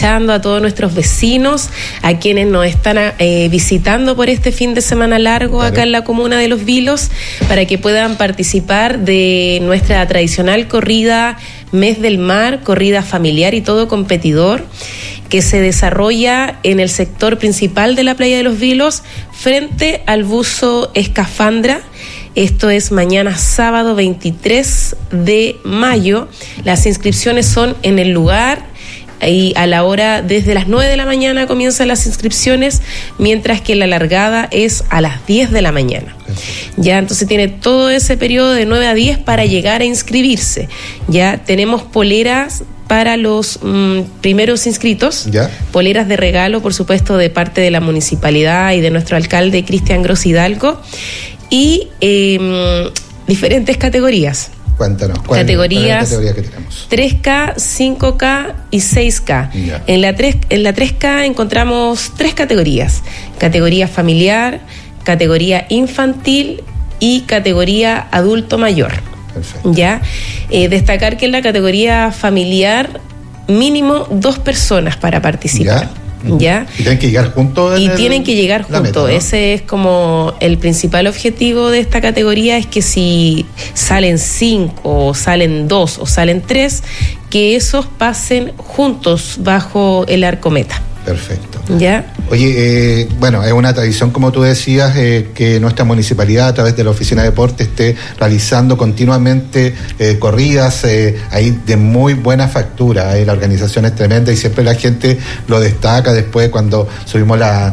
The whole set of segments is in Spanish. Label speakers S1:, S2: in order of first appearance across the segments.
S1: escuchando, a todos nuestros vecinos, a quienes nos están visitando por este fin de semana largo acá en la comuna de Los Vilos, para que puedan participar de nuestra tradicional corrida Mes del Mar, corrida familiar y todo competidor, que se desarrolla en el sector principal de la playa de Los Vilos, frente al buzo Escafandra. Esto es mañana sábado 23 de mayo. Las inscripciones son en el lugar y a la hora, desde las 9 de la mañana comienzan las inscripciones, mientras que la largada es a las 10 de la mañana. Ya, entonces tiene todo ese periodo de 9 a 10 para llegar a inscribirse. Ya tenemos poleras para los primeros inscritos, ¿ya? Poleras de regalo, por supuesto, de parte de la municipalidad y de nuestro alcalde Cristian Gros Hidalgo, y diferentes categorías.
S2: Cuéntanos,
S1: categorías,
S2: ¿cuál es la categoría que tenemos?
S1: 3K, 5K y 6K.
S2: Yeah.
S1: En la 3K encontramos 3 categorías: categoría familiar, categoría infantil y categoría adulto mayor.
S2: Perfecto.
S1: ¿Ya? Destacar que en la categoría familiar, mínimo 2 personas para participar.
S2: ¿Ya?
S1: ¿Ya?
S2: Y tienen que llegar juntos.
S1: Tienen que llegar juntos.
S2: Meta, ¿no?
S1: Ese es como el principal objetivo de esta categoría, es que si salen 5 o salen 2 o salen 3, que esos pasen juntos bajo el arco meta.
S2: Perfecto.
S1: ¿Ya?
S2: Oye, bueno, es una tradición, como tú decías, que nuestra municipalidad, a través de la Oficina de Deporte, esté realizando continuamente corridas ahí de muy buena factura. La organización es tremenda y siempre la gente lo destaca después cuando subimos las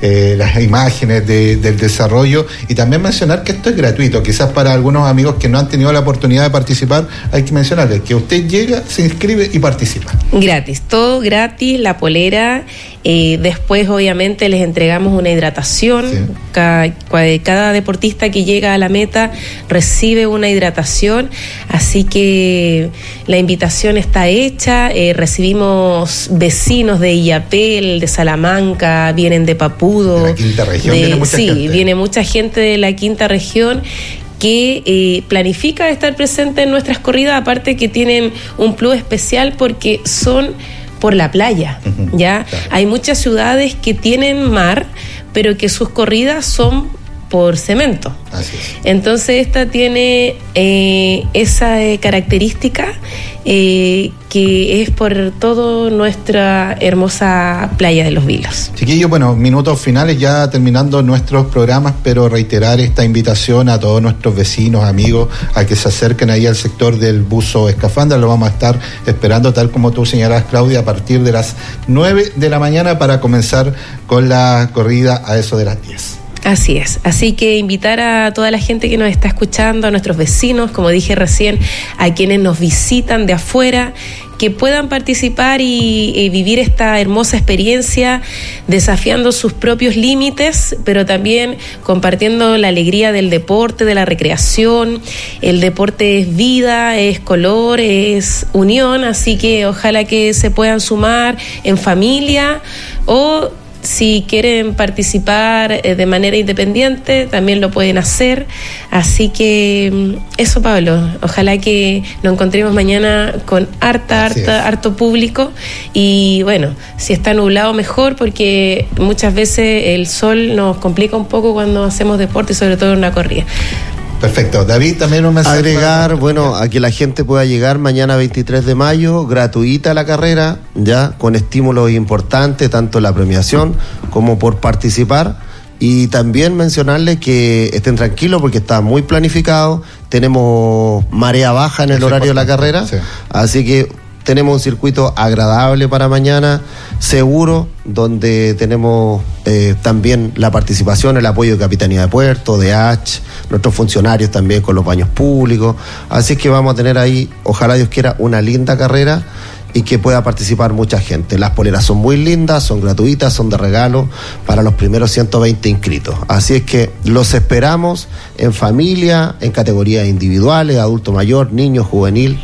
S2: imágenes del desarrollo. Y también mencionar que esto es gratuito. Quizás para algunos amigos que no han tenido la oportunidad de participar, hay que mencionarles que usted llega, se inscribe y participa.
S1: Gratis, todo gratis, la polera. Después, obviamente, les entregamos una hidratación. Sí. Cada deportista que llega a la meta recibe una hidratación, así que la invitación está hecha. Recibimos vecinos de Illapel, de Salamanca, vienen de Papudo.
S2: De la quinta región viene mucha gente.
S1: Sí, viene mucha gente de la quinta región que planifica estar presente en nuestras corridas, aparte que tienen un plus especial porque son por la playa, ¿ya? Claro. Hay muchas ciudades que tienen mar, pero que sus corridas son por cemento.
S2: Así es.
S1: Entonces esta tiene esa característica que es por toda nuestra hermosa playa de Los Vilos.
S2: Chiquillos, bueno, minutos finales ya terminando nuestros programas, pero reiterar esta invitación a todos nuestros vecinos, amigos, a que se acerquen ahí al sector del buzo Escafandra. Lo vamos a estar esperando, tal como tú señalabas, Claudia, a partir de las 9 de la mañana para comenzar con la corrida a eso de las 10.
S1: Así es, así que invitar a toda la gente que nos está escuchando, a nuestros vecinos, como dije recién, a quienes nos visitan de afuera, que puedan participar y vivir esta hermosa experiencia, desafiando sus propios límites, pero también compartiendo la alegría del deporte, de la recreación. El deporte es vida, es color, es unión, así que ojalá que se puedan sumar en familia o si quieren participar de manera independiente, también lo pueden hacer. Así que eso, Pablo. Ojalá que nos encontremos mañana con harto público. Y bueno, si está nublado, mejor, porque muchas veces el sol nos complica un poco cuando hacemos deporte, sobre todo en una corrida.
S2: Perfecto. David, también un mensaje.
S3: Agregar, bueno, a que la gente pueda llegar mañana 23 de mayo, gratuita la carrera, ya, con estímulos importantes, tanto la premiación como por participar. Y también mencionarles que estén tranquilos porque está muy planificado. Tenemos marea baja en el horario de la carrera, sí. Así que tenemos un circuito agradable para mañana, seguro, donde tenemos también la participación, el apoyo de Capitanía de Puerto, de H, nuestros funcionarios también con los baños públicos. Así que vamos a tener ahí, ojalá Dios quiera, una linda carrera y que pueda participar mucha gente. Las poleras son muy lindas, son gratuitas, son de regalo para los primeros 120 inscritos. Así es que los esperamos en familia, en categorías individuales, adulto mayor, niño, juvenil.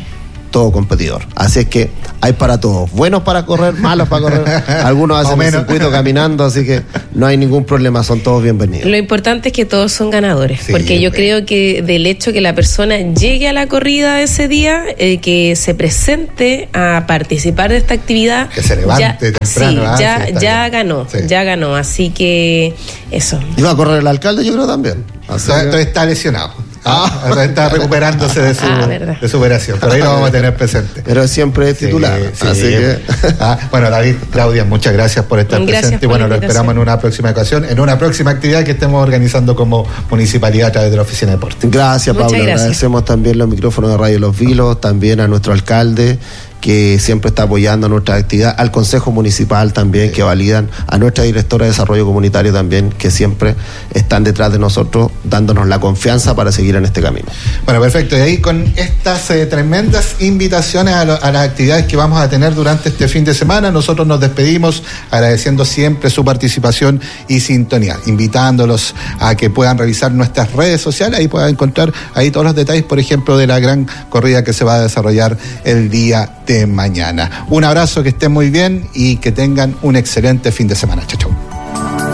S3: todo competidor. Así es que hay para todos, buenos para correr, malos para correr, algunos hacen el circuito caminando, así que no hay ningún problema, son todos bienvenidos.
S1: Lo importante es que todos son ganadores, porque yo creo que del hecho que la persona llegue a la corrida ese día, que se presente a participar de esta actividad,
S2: que se levante temprano,
S1: ya ganó, así que eso.
S3: Iba a correr el alcalde, yo creo también.
S2: Entonces está lesionado. Está recuperándose de su operación, pero ahí lo vamos a tener presente.
S3: Pero siempre es titular. Así que...
S2: bueno, David, Claudia, muchas gracias por estar presente. Y bueno, lo esperamos en una próxima ocasión, en una próxima actividad que estemos organizando como municipalidad a través de la Oficina de Deporte.
S3: Gracias, Pablo. Agradecemos también los micrófonos de Radio Los Vilos, también a nuestro alcalde, que siempre está apoyando nuestra actividad, al Consejo Municipal también, que validan, a nuestra directora de Desarrollo Comunitario también, que siempre están detrás de nosotros, dándonos la confianza para seguir en este camino.
S2: Bueno, perfecto. Y ahí con estas tremendas invitaciones a las actividades que vamos a tener durante este fin de semana, nosotros nos despedimos agradeciendo siempre su participación y sintonía, invitándolos a que puedan revisar nuestras redes sociales, ahí puedan encontrar ahí todos los detalles, por ejemplo, de la gran corrida que se va a desarrollar el día de mañana. Un abrazo, que estén muy bien y que tengan un excelente fin de semana. Chau, chau.